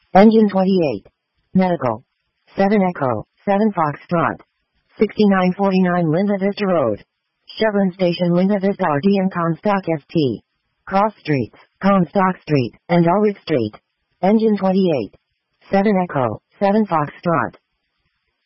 Engine 28. Medical. 7 Echo, 7 Foxtrot. 6949 Linda Vista Road. Chevron Station Linda Vista RD and Comstock ST. Cross Streets, Comstock Street, and Ulrich Street. Engine 28. 7 Echo, 7 Foxtrot.